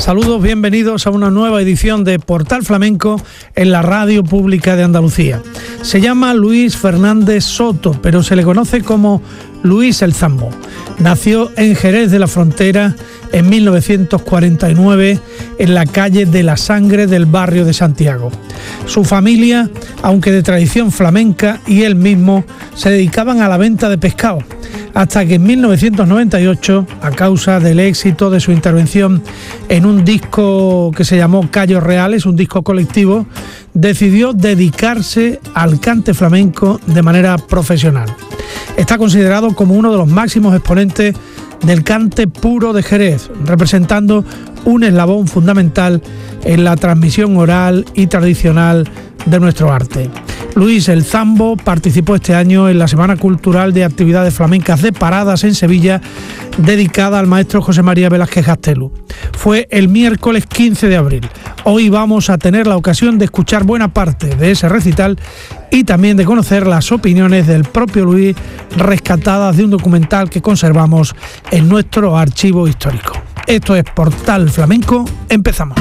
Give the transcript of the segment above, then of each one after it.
Saludos, bienvenidos a una nueva edición de Portal Flamenco en la Radio Pública de Andalucía. Se llama Luis Fernández Soto, pero se le conoce como Luis el Zambo. Nació en Jerez de la Frontera en 1949 en la calle de la Sangre del barrio de Santiago. Su familia, aunque de tradición flamenca, y él mismo se dedicaban a la venta de pescado, hasta que en 1998, a causa del éxito de su intervención en un disco que se llamó Callos Reales, un disco colectivo, decidió dedicarse al cante flamenco de manera profesional. Está considerado como uno de los máximos exponentes del cante puro de Jerez, representando un eslabón fundamental en la transmisión oral y tradicional de nuestro arte. Luis el Zambo participó este año en la Semana Cultural de Actividades Flamencas de Paradas en Sevilla, dedicada al maestro José María Velázquez Gastelu. Fue el miércoles 15 de abril. Hoy vamos a tener la ocasión de escuchar buena parte de ese recital y también de conocer las opiniones del propio Luis, rescatadas de un documental que conservamos en nuestro archivo histórico. Esto es Portal Flamenco, empezamos.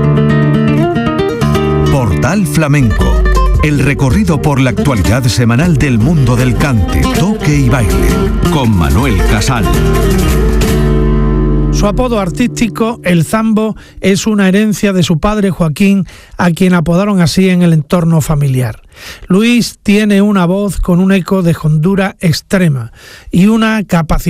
Portal Flamenco, el recorrido por la actualidad semanal del mundo del cante, toque y baile, con Manuel Casal. Su apodo artístico, El Zambo, es una herencia de su padre Joaquín, a quien apodaron así en el entorno familiar. Luis tiene una voz con un eco de hondura extrema y una capacidad